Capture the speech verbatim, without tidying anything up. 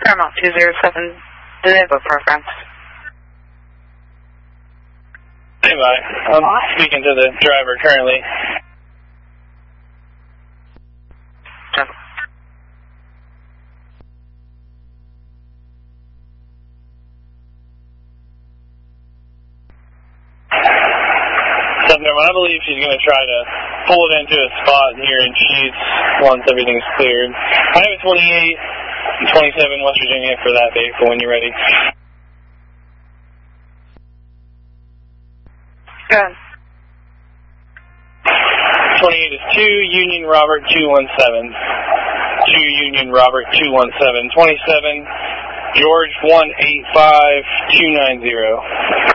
Paramount two zero seven, do they have a preference? Hey, bye. I'm speaking to the driver currently. Okay. Seven, I believe she's going to try to pull it into a spot here in Sheets once everything's cleared. I have a twenty-eight and twenty-seven West Virginia for that vehicle when you're ready. Good. twenty-eight is two, Union Robert two one seven. two Union Robert two one seven. twenty-seven, George one eight five two nine zero.